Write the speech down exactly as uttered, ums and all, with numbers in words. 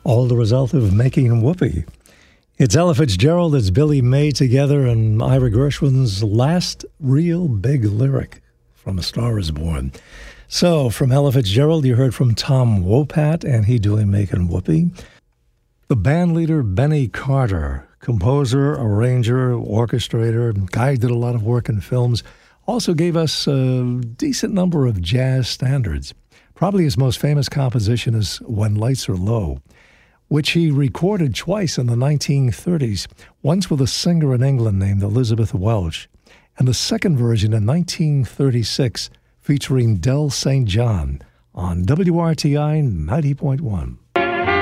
all the result of making whoopee. It's Ella Fitzgerald, it's Billy May together, and Ira Gershwin's last real big lyric from A Star Is Born. So, from Ella Fitzgerald, you heard from Tom Wopat, and he doing Making Whoopee. The band leader, Benny Carter, composer, arranger, orchestrator, guy who did a lot of work in films, also gave us a decent number of jazz standards. Probably his most famous composition is When Lights Are Low, which he recorded twice in the nineteen thirties, once with a singer in England named Elizabeth Welch, and the second version in nineteen thirty-six featuring Del Saint John on W R T I ninety point one.